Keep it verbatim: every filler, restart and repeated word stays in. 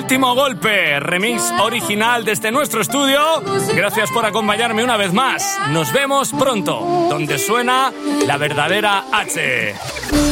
Último golpe, remix original desde nuestro estudio. Gracias por acompañarme una vez más. Nos vemos pronto, donde suena la verdadera H.